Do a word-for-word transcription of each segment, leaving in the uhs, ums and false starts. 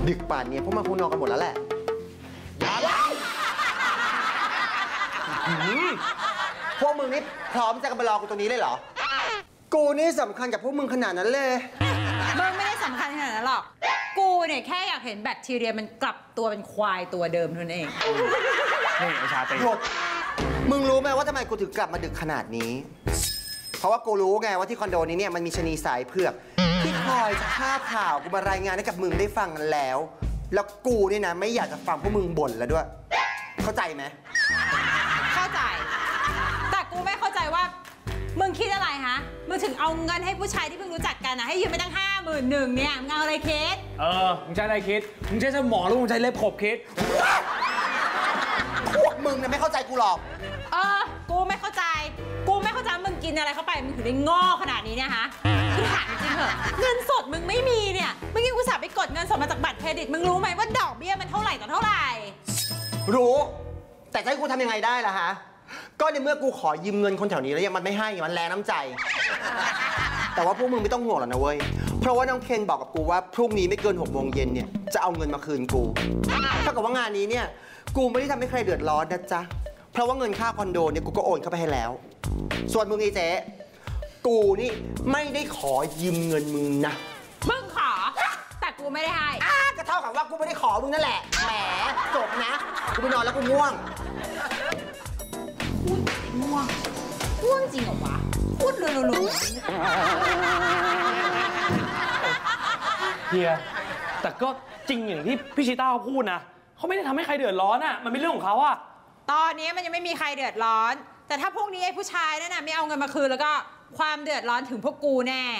ดึกป่านนี้พวกมันคงนอนกันหมดแล้วแหละพวกมึงนี่พร้อมจะกันไปรอกูตรงนี้เลยเหรอกูนี่สำคัญกับพวกมึงขนาดนั้นเลยมึงไม่ได้สำคัญขนาดนั้นหรอกกูเนี่ยแค่อยากเห็นแบคทีเรียมันกลับตัวเป็นควายตัวเดิมเท่านั้นเองนี่ไอชาติหยุดมึงรู้ไหมว่าทำไมกูถึงกลับมาดึกขนาดนี้เพราะว่ากูรู้ไงว่าที่คอนโดนี้เนี่ยมันมีชะนีสายเผือกที่คอยจะฆ่าข่าวกูมารายงานให้กับมึงได้ฟังกันแล้วแล้วกูเนี่ยนะไม่อยากจะฟังพวกมึงบ่นแล้วด้วยเข้าใจไหมเข้าใจแต่กูไม่เข้าใจว่ามึงคิดอะไรฮะมึงถึงเอาเงินให้ผู้ชายที่เพิ่งรู้จักกันนะให้ยืมไปตั้งห้าหมื่นหนึ่งเนี่ยมึงเอาอะไรคิดเออมึงใช้อะไรคิดมึงใช้สมองหรือมึงใช้เล็บขบคิดพวกมึงเนี่ยไม่เข้าใจกูหรอกเออกูไม่เข้าใจกูไม่เข้าใจมึงกินอะไรเข้าไปมึงถึงได้โง่ขนาดนี้เนี่ยฮะคือถามจริงเหรอเงินสดมึงไม่มีเนี่ยมึงยังอุตส่าห์ไปกดเงินสดมาจากบัตรเครดิตมึงรู้ไหมว่าดอกเบี้ยมันเท่าไหร่ต่อเท่าไหร่รู้แต่จะให้กูทำยังไงได้ล่ะฮะก็ในเมื่อกูขอยืมเงินคนแถวนี้แล้วยังมันไม่ให้มันแรงน้ำใจแต่ว่าพวกมึงไม่ต้องห่วงหรอกนะเว้ยเพราะว่าน้องเคนบอกกับกูว่าพรุ่งนี้ไม่เกินหกโมงเย็นเนี่ยจะเอาเงินมาคืนกูถ้าเกิดว่างานนี้เนี่ยกูไม่ได้ทำให้ใครเดือดร้อนนะจ๊ะเพราะว่าเงินค่าคอนโดเนี่ยกูก็โอนเข้าไปให้แล้วส่วนมึงไอ้เจ๊กูนี่ไม่ได้ขอยืมเงินมึงนะมึงขอแต่กูไม่ได้ให้อ่ะก็เท่ากับว่ากูไม่ได้ขอมึงนั่นแหละแหมจบนะกูไปนอนแล้วกูง่วงพูดง่วงง่วงจริงเหรอวะพูดลุลุเฮียแต่ก็จริงอย่างที่พี่ชิต้าเขาพูดนะเขาไม่ได้ทำให้ใครเดือดร้อนอ่ะมันเป็นเรื่องของเขาอะตอนนี้มันยังไม่มีใครเดือดร้อนแต่ถ้าพวกนี้ไอ้ผู้ชายนั่นน่ะไม่เอาเงินมาคืนแล้วก็ความเดือดร้อนถึงพวกกูแน่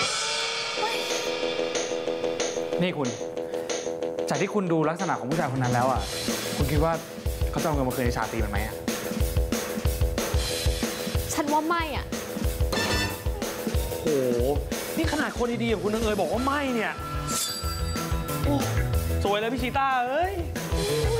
นี่คุณจากที่คุณดูลักษณะของผู้ชายคนนั้นแล้วอ่ะคุณคิดว่าเขาจะเอาเงินมาคืนในชาตรีมันไหมอ่ะฉันว่าไม่อ่ะโหนี่ขนาดคนดีๆอย่างคุณนางเอ๋ยบอกว่าไม่เนี่ยโอ้สวยเลยพี่ชีต้าเอ้ย